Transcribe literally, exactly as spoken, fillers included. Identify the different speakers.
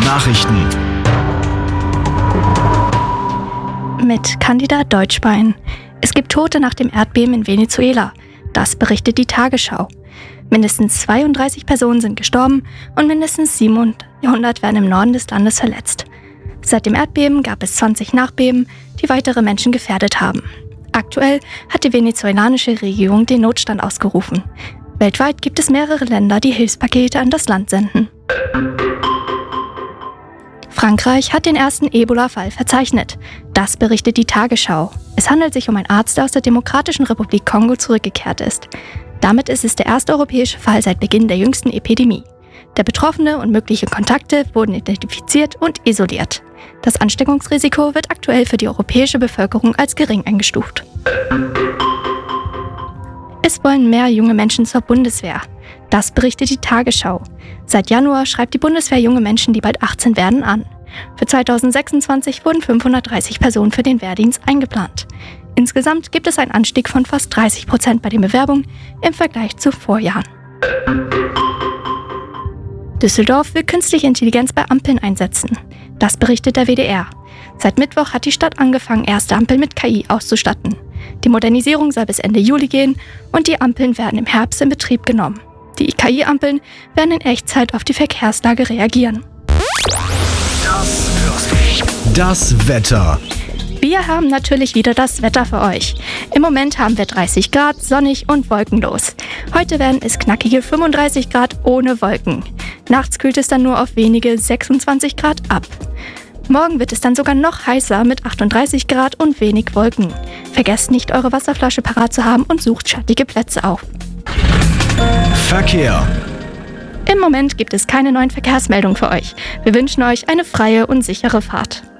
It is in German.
Speaker 1: Nachrichten.
Speaker 2: Mit Candida Deutschbein. Es gibt Tote nach dem Erdbeben in Venezuela. Das berichtet die Tagesschau. Mindestens zweiunddreißig Personen sind gestorben und mindestens siebenhundert werden im Norden des Landes verletzt. Seit dem Erdbeben gab es zwanzig Nachbeben, die weitere Menschen gefährdet haben. Aktuell hat die venezuelanische Regierung den Notstand ausgerufen. Weltweit gibt es mehrere Länder, die Hilfspakete an das Land senden. Frankreich hat den ersten Ebola-Fall verzeichnet. Das berichtet die Tagesschau. Es handelt sich um einen Arzt, der aus der Demokratischen Republik Kongo zurückgekehrt ist. Damit ist es der erste europäische Fall seit Beginn der jüngsten Epidemie. Der Betroffene und mögliche Kontakte wurden identifiziert und isoliert. Das Ansteckungsrisiko wird aktuell für die europäische Bevölkerung als gering eingestuft. Es wollen mehr junge Menschen zur Bundeswehr. Das berichtet die Tagesschau. Seit Januar schreibt die Bundeswehr junge Menschen, die bald achtzehn werden, an. Für zweitausendsechsundzwanzig wurden fünfhundertdreißig Personen für den Wehrdienst eingeplant. Insgesamt gibt es einen Anstieg von fast dreißig Prozent bei den Bewerbungen im Vergleich zu Vorjahren. Düsseldorf will künstliche Intelligenz bei Ampeln einsetzen. Das berichtet der W D R. Seit Mittwoch hat die Stadt angefangen, erste Ampeln mit K I auszustatten. Die Modernisierung soll bis Ende Juli gehen und die Ampeln werden im Herbst in Betrieb genommen. Die K I-Ampeln werden in Echtzeit auf die Verkehrslage reagieren.
Speaker 1: Das Wetter.
Speaker 2: Wir haben natürlich wieder das Wetter für euch. Im Moment haben wir dreißig Grad, sonnig und wolkenlos. Heute werden es knackige fünfunddreißig Grad ohne Wolken. Nachts kühlt es dann nur auf wenige sechsundzwanzig Grad ab. Morgen wird es dann sogar noch heißer mit achtunddreißig Grad und wenig Wolken. Vergesst nicht, eure Wasserflasche parat zu haben und sucht schattige Plätze auf.
Speaker 1: Verkehr.
Speaker 2: Im Moment gibt es keine neuen Verkehrsmeldungen für euch. Wir wünschen euch eine freie und sichere Fahrt.